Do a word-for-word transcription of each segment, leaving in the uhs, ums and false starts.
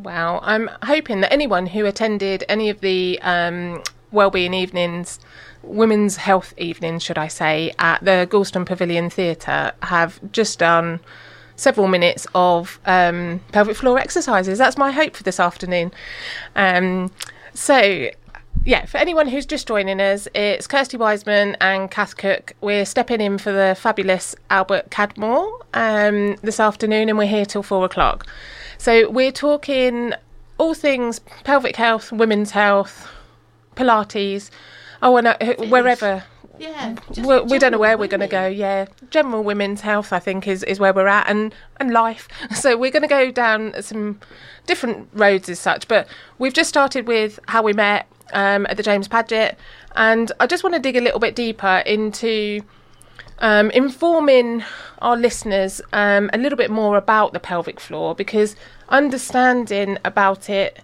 Well, I'm hoping that anyone who attended any of the um, Wellbeing Evenings, Women's Health Evenings, should I say, at the Galston Pavilion Theatre have just done several minutes of um, pelvic floor exercises. That's my hope for this afternoon. Um, so, yeah, for anyone who's just joining us, it's Kirsty Wiseman and Kath Cook. We're stepping in for the fabulous Albert Cadmore um, this afternoon, and we're here till four o'clock. So we're talking all things pelvic health, women's health, Pilates, oh, and uh, wherever. Yeah, we, we don't know where we're going to go. Yeah, general women's health, I think, is, is where we're at, and, and life. So we're going to go down some different roads as such. But we've just started with how we met um, at the James Paget, and I just want to dig a little bit deeper into um, informing our listeners um, a little bit more about the pelvic floor, because understanding about it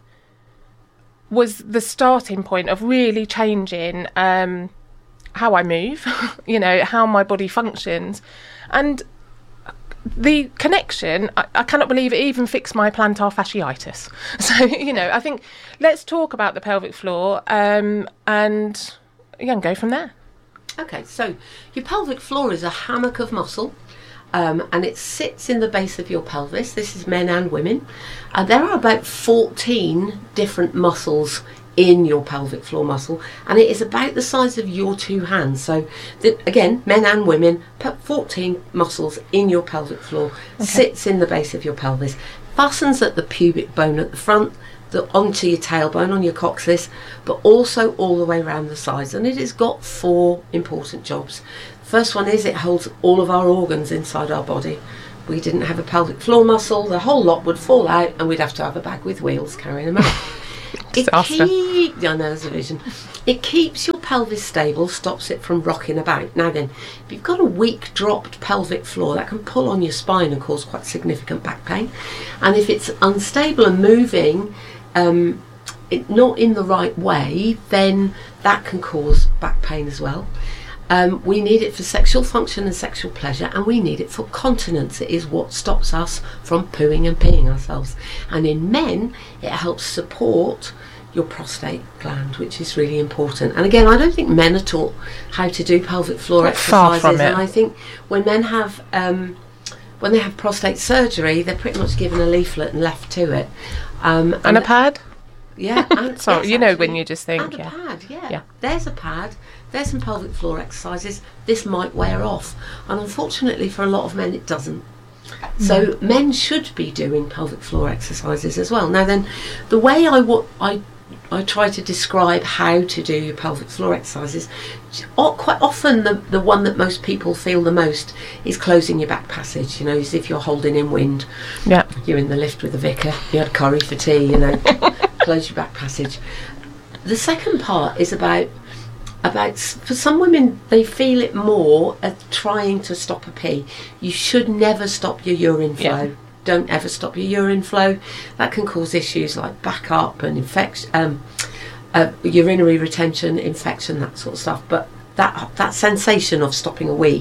was the starting point of really changing um, how I move, you know, how my body functions. And the connection, I, I cannot believe it even fixed my plantar fasciitis. So, you know, I think let's talk about the pelvic floor um, and, yeah, and go from there. Okay, so your pelvic floor is a hammock of muscle. Um, and it sits in the base of your pelvis. This is men and women. Uh, there are about fourteen different muscles in your pelvic floor muscle, and it is about the size of your two hands. So, the, again, men and women, fourteen muscles in your pelvic floor, okay. Sits in the base of your pelvis, fastens at the pubic bone at the front, the, onto your tailbone, on your coccyx, but also all the way around the sides. And it has got four important jobs. First one is it holds all of our organs inside our body. We didn't have a pelvic floor muscle, the whole lot would fall out and we'd have to have a bag with wheels carrying them out. It keeps, I know there's a vision. It keeps your pelvis stable, stops it from rocking about. Now then, if you've got a weak dropped pelvic floor, that can pull on your spine and cause quite significant back pain. And if it's unstable and moving, um, it, not in the right way, then that can cause back pain as well. Um, we need it for sexual function and sexual pleasure, and we need it for continence. It is what stops us from pooing and peeing ourselves. And in men, it helps support your prostate gland, which is really important. And again, I don't think men are taught how to do pelvic floor Not exercises. Far from it. And I think when men have um, when they have prostate surgery, they're pretty much given a leaflet and left to it. Um, and, and a pad. Yeah. And, Sorry, yes, you know actually, when you just think. And a yeah. pad, yeah. yeah. There's a pad. There's some pelvic floor exercises. This might wear off. And unfortunately for a lot of men it doesn't. So mm. men should be doing pelvic floor exercises as well. Now then, the way I, w- I, I try to describe how to do your pelvic floor exercises, quite often the, the one that most people feel the most is closing your back passage, you know, as if you're holding in wind. Yeah. You're in the lift with the vicar, you had curry for tea, you know, close your back passage. The second part is about About for some women, they feel it more at trying to stop a pee. You should never stop your urine flow. Yeah. Don't ever stop your urine flow. That can cause issues like back up and infection, um, uh, urinary retention, infection, that sort of stuff. But that that sensation of stopping a wee.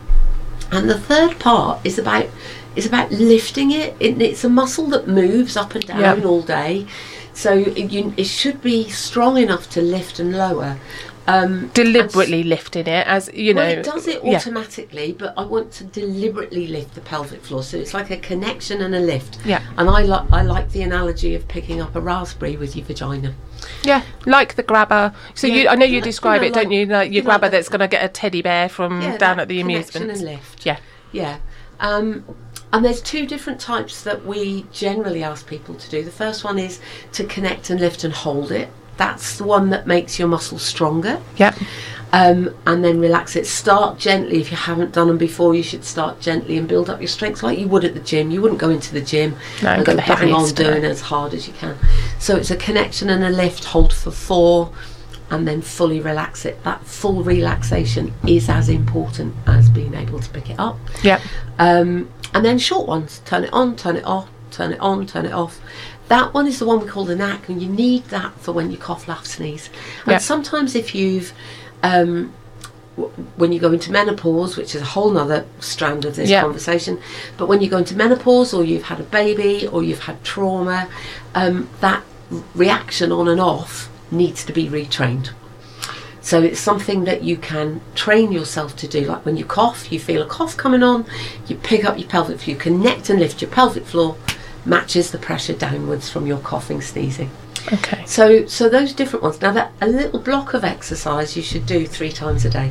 And the third part is about is about lifting it. it it's a muscle that moves up and down yeah. all day, so it, you, it should be strong enough to lift and lower. Um, deliberately and, lifting it, as you know. Well, it does it automatically, yeah. but I want to deliberately lift the pelvic floor, so it's like a connection and a lift. Yeah. And I like I like the analogy of picking up a raspberry with your vagina. Yeah, like the grabber. So yeah, you, I know you, you describe know, it, don't like, you? Like your you grabber like that's going to get a teddy bear from yeah, down at the connection amusement. And lift. Yeah, yeah. Um, and there's two different types that we generally ask people to do. The first one is to connect and lift and hold it. That's the one that makes your muscles stronger. Yeah. Um, and then relax it. Start gently. If you haven't done them before, you should start gently and build up your strength like you would at the gym. You wouldn't go into the gym no, and go bang on doing as hard as you can. So it's a connection and a lift. Hold for four and then fully relax it. That full relaxation is as important as being able to pick it up. Yeah. Um, and then short ones. Turn it on, turn it off, turn it on, turn it off. That one is the one we call the knack, and you need that for when you cough, laugh, sneeze. And yeah. sometimes if you've um, w- when you go into menopause, which is a whole nother strand of this Yeah. conversation, but when you go into menopause, or you've had a baby, or you've had trauma, um, that reaction on and off needs to be retrained. So it's something that you can train yourself to do. Like when you cough, you feel a cough coming on, you pick up your pelvic floor, you connect and lift your pelvic floor, matches the pressure downwards from your coughing, sneezing. Okay. So so those different ones. Now that a little block of exercise you should do three times a day.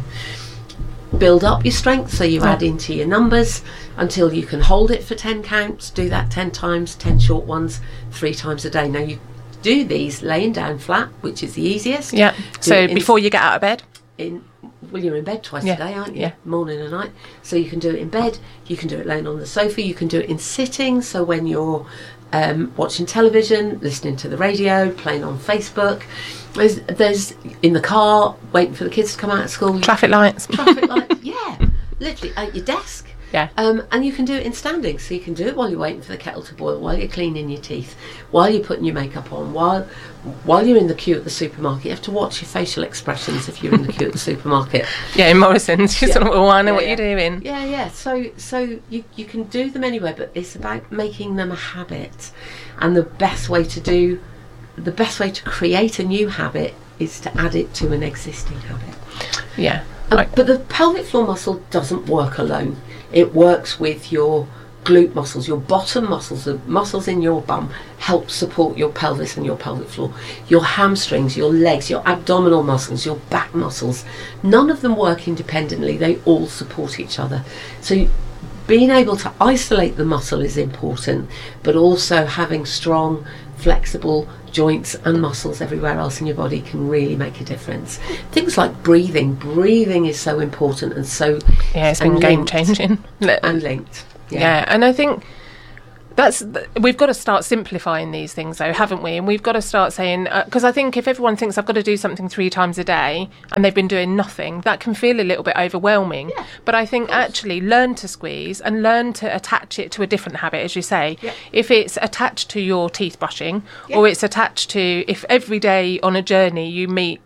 Build up your strength, so you Right. add into your numbers until you can hold it for ten counts. Do that ten times, ten short ones, three times a day. Now you do these laying down flat, which is the easiest. Yeah. Do So it in- before you get out of bed. in well, you're in bed twice Yeah, a day, aren't you? yeah. Morning and night. So you can do it in bed, you can do it laying on the sofa, you can do it in sitting, so when you're um, watching television, listening to the radio, playing on Facebook, there's, there's in the car, waiting for the kids to come out of school. Traffic lights. Traffic lights, yeah, literally at your desk. Yeah. Um, and you can do it in standing, so you can do it while you're waiting for the kettle to boil, while you're cleaning your teeth, while you're putting your makeup on, while while you're in the queue at the supermarket. You have to watch your facial expressions if you're in the queue at the supermarket. Yeah, in Morrison's. You Yeah. sort of, oh, I know Yeah, what yeah. you're doing. Yeah, yeah. So so you, you can do them anywhere, but it's about making them a habit. And the best way to do, the best way to create a new habit is to add it to an existing habit. Yeah. Um, Like- but the pelvic floor muscle doesn't work alone. It works with your glute muscles, your bottom muscles, the muscles in your bum help support your pelvis and your pelvic floor. Your hamstrings, your legs, your abdominal muscles, your back muscles, none of them work independently. They all support each other. So being able to isolate the muscle is important, but also having strong, flexible joints and muscles everywhere else in your body can really make a difference. Things like breathing. Breathing is so important and so Yeah, it's and been game linked. changing. and linked. Yeah. Yeah. and I think that's th- we've got to start simplifying these things, though, haven't we? And we've got to start saying, because I think if everyone thinks I've got to do something three times a day and they've been doing nothing, that can feel a little bit overwhelming. Yeah, but I think actually learn to squeeze and learn to attach it to a different habit, as you say. Yeah. If it's attached to your teeth brushing, Yeah. or it's attached to if every day on a journey you meet,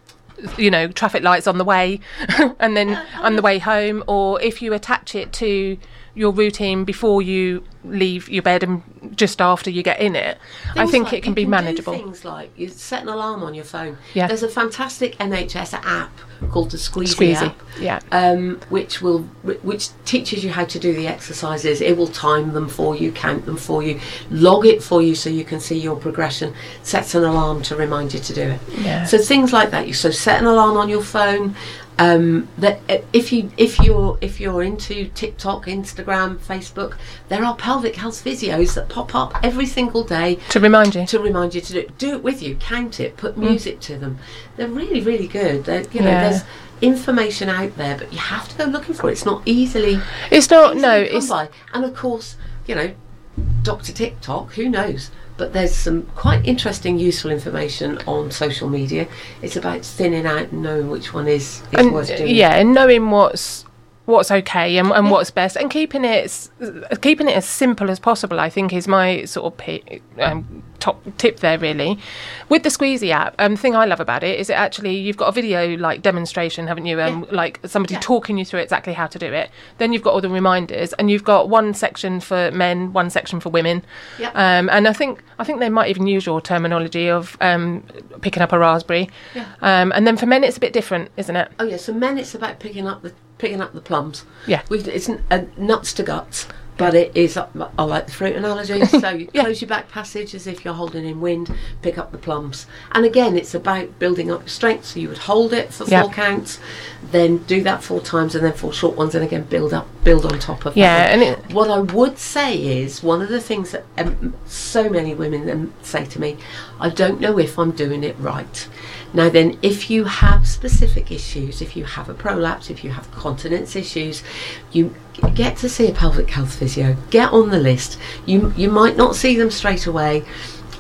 you know, traffic lights on the way and then on the way home, or if you attach it to your routine before you leave your bed and just after you get in it, I Things think like it can you be do manageable. things like you set an alarm on your phone. Yeah. There's a fantastic N H S app called the Squeezy, Squeezy, app, yeah. um, which will which teaches you how to do the exercises. It will time them for you, count them for you, log it for you, so you can see your progression. Sets an alarm to remind you to do it. Yeah. So things like that. You so set an alarm on your phone. Um, that uh, if you if you're if you're into TikTok, Instagram, Facebook, there are pelvic health videos that pop up every single day To remind you. to remind you to do it. Do it with you, count it, put music to them. They're really, really good. They're, you know, Yeah. there's information out there, but you have to go looking for it. It's not easily, It's not, easily no, come it's, by. And of course, you know, Doctor TikTok, who knows? But there's some quite interesting, useful information on social media. It's about thinning out and knowing which one is, is and, worth doing. yeah, and knowing what's what's okay and, and Yeah. what's best, and keeping it s- keeping it as simple as possible, I think, is my sort of pi- um, top tip there, really. With the Squeezy app, um, the thing I love about it is it actually, you've got a video like demonstration, haven't you? Um, Yeah. Like somebody Yeah. talking you through exactly how to do it. Then you've got all the reminders, and you've got one section for men, one section for women. Yep. Um, and I think I think they might even use your terminology of um, picking up a raspberry. Yeah. Um, and then for men, it's a bit different, isn't it? Oh yeah, so men, it's about picking up the picking up the plums. Yeah. We've, it's n- uh, nuts to guts, but it is. I like the fruit analogy. So you Yeah. close your back passage as if you're holding in wind. Pick up the plums, and again, it's about building up your strength. So you would hold it for Yeah. four counts, then do that four times, and then four short ones, and again build up, build on top of Yeah, that. and it, What I would say is one of the things that um, so many women um, say to me, I don't know if I'm doing it right. Now then, if you have specific issues, if you have a prolapse, if you have continence issues, you get to see a pelvic health physio. Get on the list. You you might not see them straight away.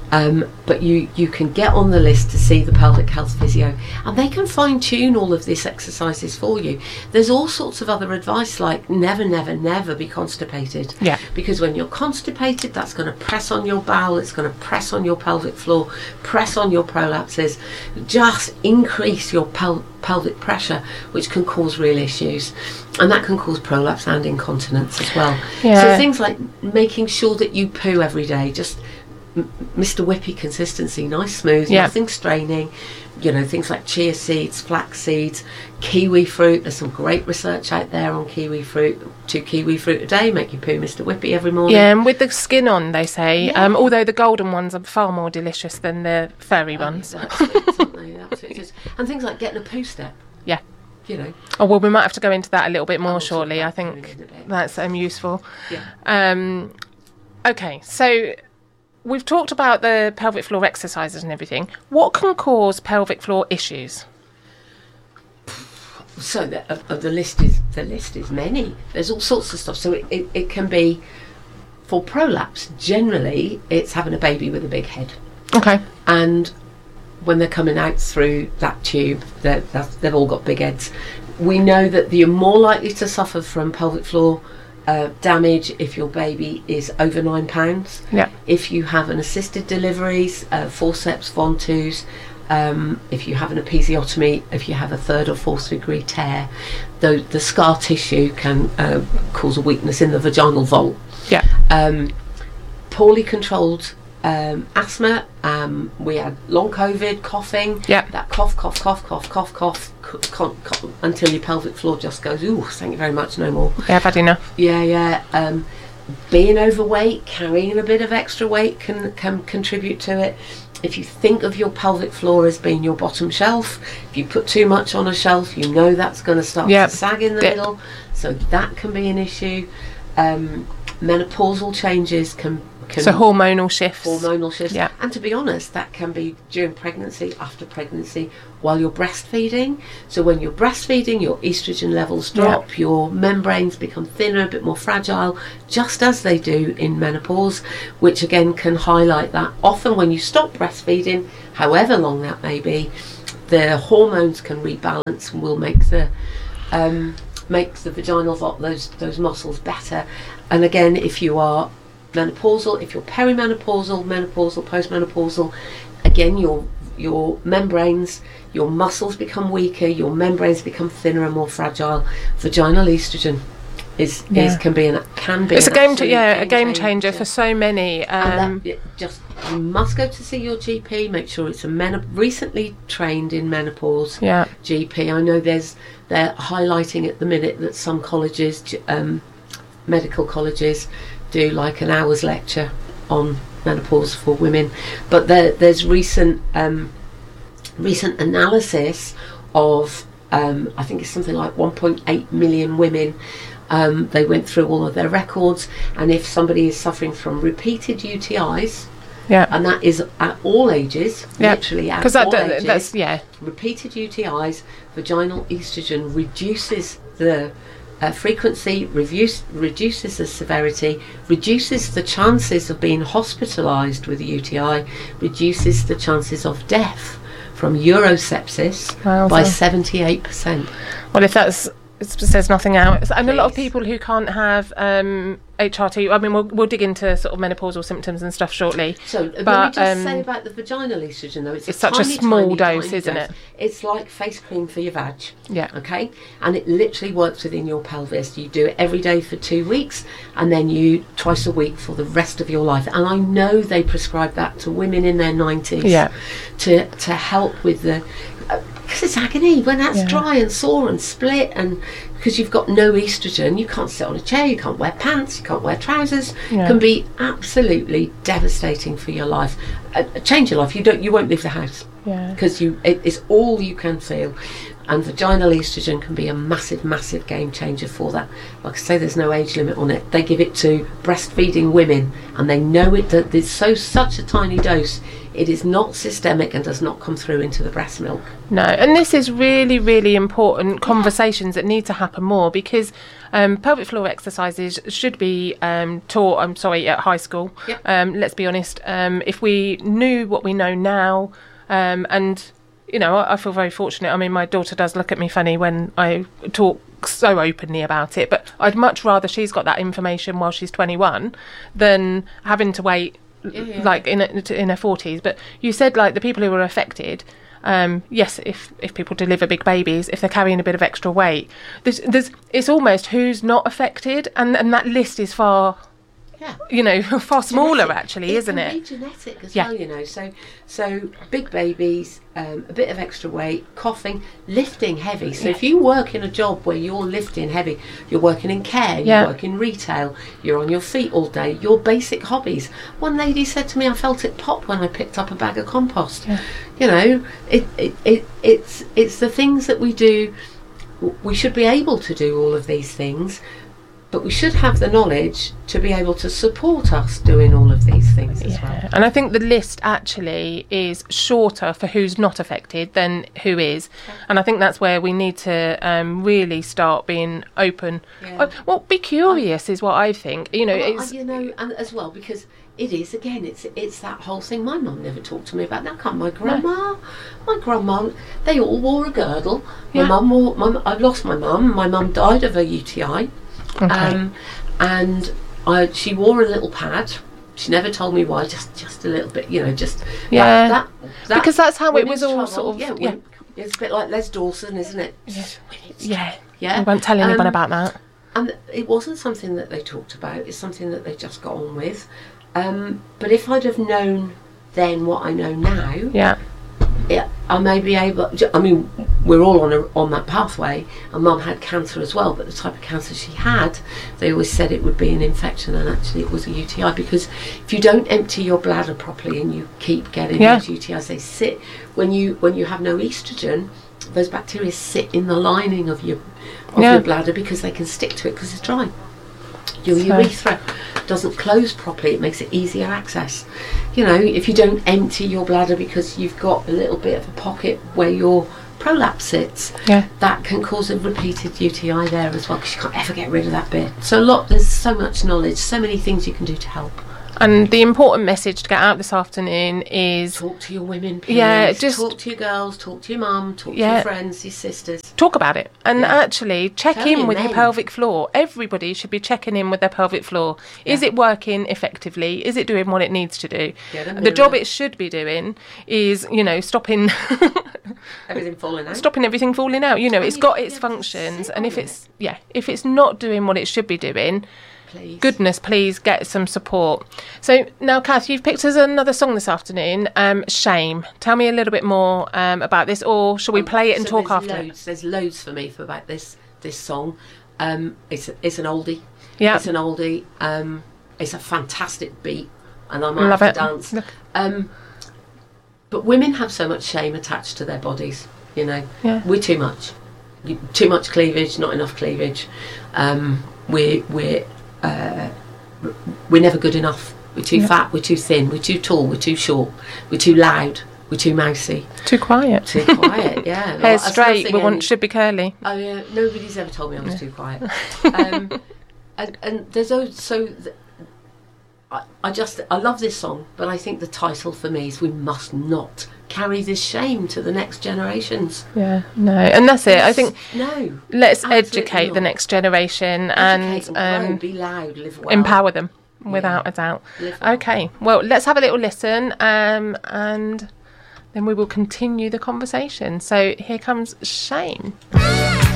Um, but you, you can get on the list to see the pelvic health physio, and they can fine tune all of these exercises for you. There's all sorts of other advice, like never, never, never be constipated. Yeah. Because when you're constipated, that's going to press on your bowel, it's going to press on your pelvic floor, press on your prolapses, just increase your pel- pelvic pressure, which can cause real issues. And that can cause prolapse and incontinence as well. Yeah. So things like making sure that you poo every day, just Mister Whippy consistency, nice, smooth, yeah. nothing straining. You know, things like chia seeds, flax seeds, kiwi fruit. There's some great research out there on kiwi fruit. Two kiwi fruit a day make you poo Mister Whippy every morning. Yeah, and with the skin on, they say. Yeah. Um, although the golden ones are far more delicious than the fairy Oh, ones. yeah, absolutely, aren't they? Absolutely. And things like getting a poo step. Yeah. You know. Oh, well, we might have to go into that a little bit more I'll shortly. I talk about think pooing in a bit. that's um, useful. Yeah. Um, okay, so we've talked about the pelvic floor exercises and everything. What can cause pelvic floor issues? So the, uh, the list is the list is many. There's all sorts of stuff. So it, it, it can be, for prolapse, generally it's having a baby with a big head. Okay. And when they're coming out through that tube, they're, that's, they've all got big heads. We know that you're more likely to suffer from pelvic floor uh, damage if your baby is over nine pounds. Yeah. If you have an assisted deliveries, uh, forceps, Ventouse, um, if you have an episiotomy, if you have a third or fourth degree tear, the, the scar tissue can uh, cause a weakness in the vaginal vault. Yeah. Um, poorly controlled um, asthma. Um, we had long COVID, coughing. Yeah. That cough, cough, cough, cough, cough, cough, co- co- co- until your pelvic floor just goes, ooh, thank you very much, no more. Yeah, I've had enough. Yeah, yeah. Um, being overweight, carrying a bit of extra weight can can contribute to it. If you think of your pelvic floor as being your bottom shelf, if you put too much on a shelf, you know that's going to start Yep. to sag in the Yep. middle. So that can be an issue. Um, menopausal changes can, can So hormonal shifts. hormonal shifts. Yeah. And to be honest, that can be during pregnancy, after pregnancy, while you're breastfeeding. So when you're breastfeeding, your estrogen levels drop, Yeah. your membranes become thinner, a bit more fragile, just as they do in menopause, which again can highlight that. Often when you stop breastfeeding, however long that may be, the hormones can rebalance and will make the um, make the vaginal vault, those those muscles better. And again, if you are menopausal, if you're perimenopausal, menopausal, postmenopausal, again your your membranes, your muscles become weaker, your membranes become thinner and more fragile. Vaginal estrogen is, Yeah. is can be an can be It's a an game, ch- absolute yeah, a game changer for so many. and Um, that, it just you must go to see your G P. Make sure it's a men- recently trained in menopause yeah, G P. I know there's they're highlighting at the minute that some colleges, g- um, medical colleges, do like an hour's lecture on menopause for women. But there, there's recent um, recent analysis of um, I think it's something like one point eight million women. Um, they went through all of their records, and if somebody is suffering from repeated U T Is, yeah, and that is at all ages, yeah. literally at Because all that, ages, that's yeah, repeated U T Is, vaginal estrogen reduces the uh, frequency, reduce, reduces the severity, reduces the chances of being hospitalised with a U T I, reduces the chances of death from urosepsis Wowza. by seventy-eight percent. Well, if that's it says nothing else, and a lot of Please. people who can't have um, H R T. I mean, we'll we'll dig into sort of menopausal symptoms and stuff shortly. So let me But, just um, say about the vaginal estrogen, though, it's, it's a such a tiny, small tiny, dose, tiny isn't dose. it? It's like face cream for your vag. Yeah, Okay, and it literally works within your pelvis. You do it every day for two weeks, and then you twice a week for the rest of your life. And I know they prescribe that to women in their nineties. Yeah. To to help with the because it's agony when that's Yeah. dry and sore and split, and because you've got no estrogen, you can't sit on a chair, you can't wear pants, you can't wear trousers. Yeah. Can be absolutely devastating for your life. Uh, change your life. You don't. You won't leave the house yeah. because you it is all you can feel, and vaginal estrogen can be a massive massive game changer for that. Like I say, there's no age limit on it. They give it to breastfeeding women, and they know it that it's so such a tiny dose, it is not systemic and does not come through into the breast milk. No, and this is really, really important conversations that need to happen more, because Um, pelvic floor exercises should be um, taught, I'm sorry, at high school. Yep. Um, let's be honest. Um, if we knew what we know now, um, and, you know, I, I feel very fortunate. I mean, my daughter does look at me funny when I talk so openly about it, but I'd much rather she's got that information while she's twenty-one than having to wait Yeah, yeah. like in a, in her forties. But you said, like, the people who are affected, um yes, if if people deliver big babies, if they're carrying a bit of extra weight, there's there's it's almost who's not affected, and and that list is far, Yeah. you know, far smaller Genetic. actually, isn't It it? can be genetic as Yeah. well, you know. So, so big babies, um, a bit of extra weight, coughing, lifting heavy. So, if you work in a job where you're lifting heavy, you're working in care, you Yeah. work in retail, you're on your feet all day. Your basic hobbies. One lady said to me, "I felt it pop when I picked up a bag of compost." Yeah. You know, it, it, it it's it's the things that we do. We should be able to do all of these things. But we should have the knowledge to be able to support us doing all of these things as well. Yeah. And I think the list actually is shorter for who's not affected than who is. And I think that's where we need to um, really start being open. Yeah. Uh, well, be curious is what I think. You know, Well, it's you know, and as well, because it is, again, it's it's that whole thing. My mum never talked to me about that. Can't my grandma? My grandma, they all wore a girdle. My Yeah. mum wore, my, I've lost my mum. My mum died of a U T I. okay. Um, and I, she wore a little pad. She never told me why, just just a little bit, you know, just Yeah. that, that, that Because that's how it women's was all trouble. sort of- yeah, yeah. women- it's a bit like Les Dawson, isn't it? Yeah. Women's yeah. yeah. We won't tell anyone Um, about that. And it wasn't something that they talked about. It's something that they just got on with. Um, but if I'd have known then what I know now, Yeah. it, I may be able. I mean, we're all on a, on that pathway. And Mum had cancer as well, but the type of cancer she had, they always said it would be an infection, and actually it was a U T I. Because if you don't empty your bladder properly and you keep getting Yeah. those U T Is, they sit when you when you have no estrogen. Those bacteria sit in the lining of your of Yeah. your bladder because they can stick to it because it's dry. Your So- urethra doesn't close properly. It makes it easier access. You know, if you don't empty your bladder because you've got a little bit of a pocket where your prolapse sits, Yeah. that can cause a repeated U T I there as well, because you can't ever get rid of that bit. So a lot, there's so much knowledge, so many things you can do to help. And the important message to get out this afternoon is Talk to your women, please. Yeah, just- talk to your girls, talk to your mum, talk to Yeah. your friends, your sisters. talk about it, and Yeah. actually check Tell in your with your men. pelvic floor. Everybody should be checking in with their pelvic floor. Is Yeah. it working effectively? Is it doing what it needs to do? Get a The job mirror. it should be doing is, you know, stopping Everything falling out. stopping everything falling out. You know, And it's you got should be its able to functions, sit and on if it. it's yeah, if it's not doing what it should be doing, Please. goodness, please get some support. So now, Kath, you've picked us another song this afternoon, um, Shame. Tell me a little bit more um, about this, or shall we play it and So talk there's after? Loads, there's loads for me for about this this song. Um, it's it's an oldie. Yeah. It's an oldie. Um, it's a fantastic beat, and I might Love have it. to dance. Look. Um, but women have so much shame attached to their bodies. You know, Yeah. we're too much. You- Too much cleavage, not enough cleavage. Um, we're we're uh, we're never good enough. We're too Yeah. fat. We're too thin. We're too tall. We're too short. We're too loud. We're too mousy. Too quiet. Too quiet. Yeah. Hair Well, that's straight. nothing We want any- should be curly. Oh yeah, nobody's ever told me I was too quiet. Um, and, and there's also, th- I, I just, I love this song, but I think the title for me is "We Must Not Carry This Shame to the Next Generations." Yeah, no, and that's it. I think no. let's absolutely educate the not. next generation Educate and and grow, um, be loud, live well, empower them without a doubt. Live well. Okay, well, let's have a little listen, um, and then we will continue the conversation. So here comes Shame.